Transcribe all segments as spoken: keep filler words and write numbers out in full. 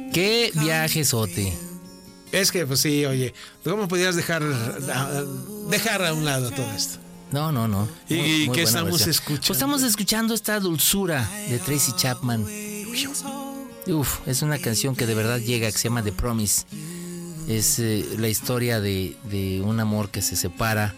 Qué viajesote. Es que, pues sí, oye, ¿cómo podías dejar, dejar a un lado todo esto? No, no, no. ¿Y, Muy, y muy qué buena estamos versión. escuchando? Pues estamos escuchando esta dulzura de Tracy Chapman. Uf, es una canción que de verdad llega, que se llama The Promise. Es eh, la historia de, de un amor que se separa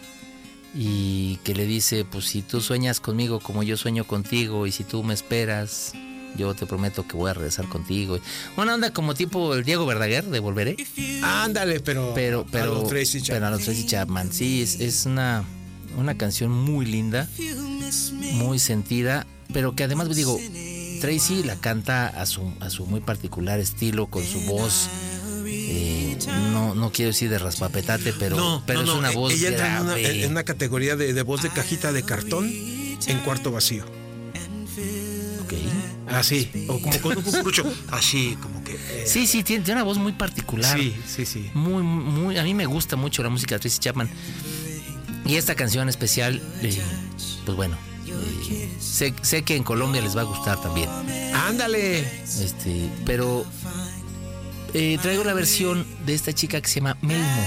y que le dice, pues si tú sueñas conmigo como yo sueño contigo y si tú me esperas, yo te prometo que voy a regresar contigo. Una onda como tipo el Diego Verdaguer de Volveré. Ándale, pero pero pero a lo Tracy Chapman. Pero a lo Tracy Chapman. Sí, es, es una, una canción muy linda, muy sentida, pero que además digo, Tracy la canta a su, a su muy particular estilo, con su voz. Eh, no, no quiero decir de raspapetate, pero, no, pero no, es no, una voz ella entra en una, grave. en una categoría de, de voz de cajita de cartón en cuarto vacío. Ok. Así, o como con un cucurucho. Así, como que. Eh. Sí, sí, tiene, tiene una voz muy particular. Sí, sí, sí. Muy, muy, a mí me gusta mucho la música de Tracy Chapman. Y esta canción especial, eh, pues bueno, eh, sé, sé que en Colombia les va a gustar también. Ándale. Este, pero eh, traigo la versión de esta chica que se llama Melmo.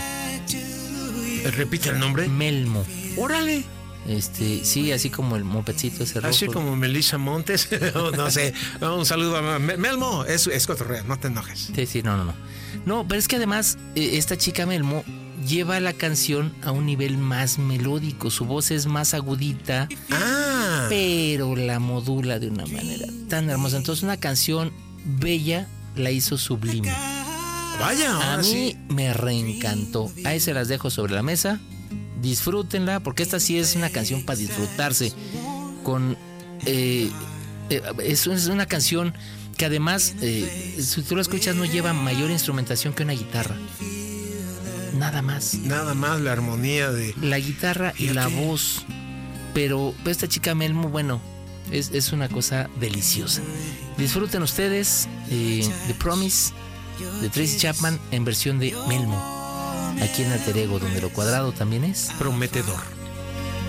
¿Repite el nombre? Melmo. Órale. Este, sí, así como el mopedcito ese rojo. Así como Melissa Montes. No sé. Un saludo a Melmo. Es, es cotorrea, no te enojes. Sí, sí, no, no, no. No, pero es que además, eh, esta chica Melmo lleva la canción a un nivel más melódico. Su voz es más agudita. Ah. Pero la modula de una manera tan hermosa. Entonces, una canción bella la hizo sublime. Vaya, a mí sí. me reencantó. Ahí se las dejo sobre la mesa. Disfrútenla, porque esta sí es una canción para disfrutarse. Con eh, eh, es, es una canción que además, eh, si tú la escuchas, no lleva mayor instrumentación que una guitarra. Nada más. Nada más la armonía de la guitarra y la voz. Pero esta chica Melmo, bueno, es, es una cosa deliciosa. Disfruten ustedes eh, The Promise de Tracy Chapman en versión de Melmo, aquí en Alter Ego, donde lo cuadrado también es prometedor.